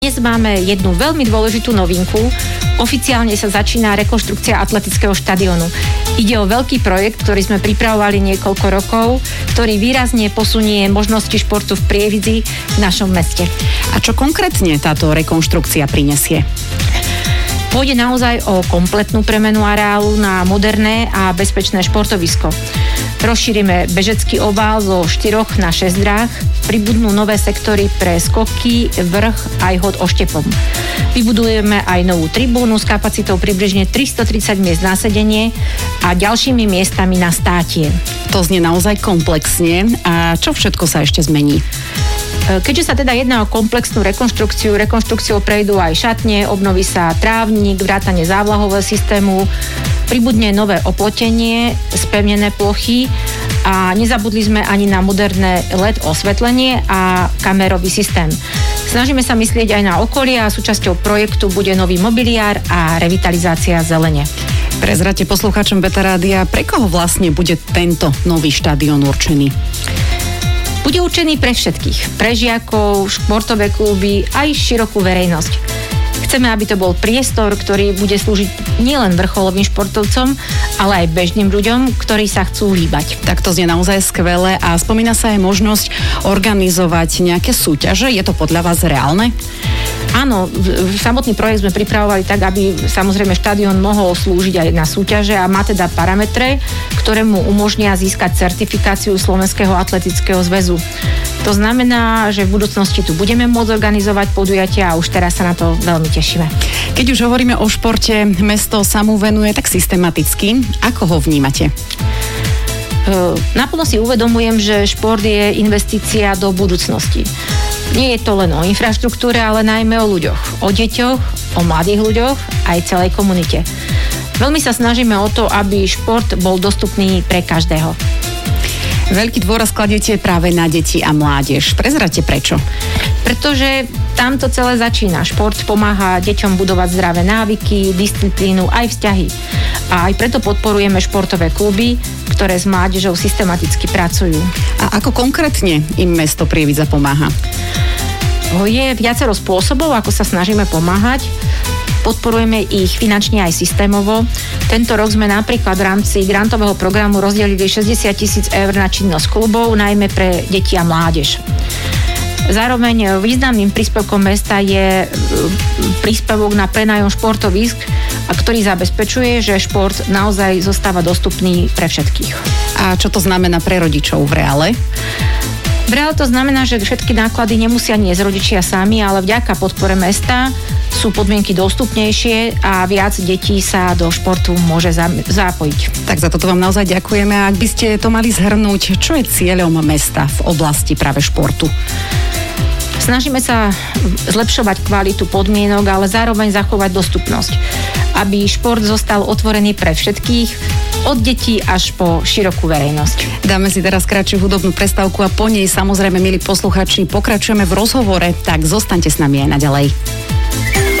Dnes máme jednu veľmi dôležitú novinku. Oficiálne sa začína rekonštrukcia atletického štadiónu. Ide o veľký projekt, ktorý sme pripravovali niekoľko rokov, ktorý výrazne posunie možnosti športu v Prievidzi v našom meste. A čo konkrétne táto rekonštrukcia prinesie? Pôjde naozaj o kompletnú premenu areálu na moderné a bezpečné športovisko. Rozšírime bežecký obál zo 4 na 6 dráh, pribudnú nové sektory pre skoky, vrch aj hod oštepom. Vybudujeme aj novú tribúnu s kapacitou približne 330 miest na sedenie a ďalšími miestami na státie. To znie naozaj komplexne. A čo všetko sa ešte zmení? Keďže sa teda jedná o komplexnú rekonštrukciou prejdú aj šatne, obnoví sa trávnik, vrátane závlahového systému, pribudne nové oplotenie, spevnené plochy a nezabudli sme ani na moderné LED osvetlenie a kamerový systém. Snažíme sa myslieť aj na okolie a súčasťou projektu bude nový mobiliár a revitalizácia zelene. Prezrate poslucháčom Beta Rádia, pre koho vlastne bude tento nový štadión určený? Bude určený pre všetkých, pre žiakov, športové kluby, aj širokú verejnosť. Chceme, aby to bol priestor, ktorý bude slúžiť nielen vrcholovým športovcom, ale aj bežným ľuďom, ktorí sa chcú hýbať. Tak to znie naozaj skvelé a spomína sa aj možnosť organizovať nejaké súťaže. Je to podľa vás reálne? Áno, samotný projekt sme pripravovali tak, aby samozrejme štadión mohol slúžiť aj na súťaže a má teda parametre, ktoré mu umožnia získať certifikáciu Slovenského atletického zväzu. To znamená, že v budúcnosti tu budeme môcť organizovať podujatia a už teraz sa na to veľmi tešíme. Keď už hovoríme o športe, mesto sa mu venuje tak systematicky. Ako ho vnímate? Naplno si uvedomujem, že šport je investícia do budúcnosti. Nie je to len o infraštruktúre, ale najmä o ľuďoch. O deťoch, o mladých ľuďoch, aj celej komunite. Veľmi sa snažíme o to, aby šport bol dostupný pre každého. Veľký dôraz kladiete práve na deti a mládež. Prezrate prečo? Pretože tam to celé začína. Šport pomáha deťom budovať zdravé návyky, disciplínu, aj vzťahy. A aj preto podporujeme športové kluby, ktoré s mládežou systematicky pracujú. A ako konkrétne im mesto Prievidza pomáha? Je viacero spôsobov, ako sa snažíme pomáhať. Podporujeme ich finančne aj systémovo. Tento rok sme napríklad v rámci grantového programu rozdelili 60 000 eur na činnosť klubov, najmä pre deti a mládež. Zároveň významným príspevkom mesta je príspevok na prenájom športovísk, ktorý zabezpečuje, že šport naozaj zostáva dostupný pre všetkých. A čo to znamená pre rodičov v reále? V reále to znamená, že všetky náklady nemusia niesť rodičia sami, ale vďaka podpore mesta sú podmienky dostupnejšie a viac detí sa do športu môže zapojiť. Tak za toto vám naozaj ďakujeme. A ak by ste to mali zhrnúť, čo je cieľom mesta v oblasti práve športu? Snažíme sa zlepšovať kvalitu podmienok, ale zároveň zachovať dostupnosť, aby šport zostal otvorený pre všetkých, od detí až po širokú verejnosť. Dáme si teraz kratšiu hudobnú prestávku a po nej samozrejme, milí posluchači, pokračujeme v rozhovore, tak zostaňte s nami aj naďalej.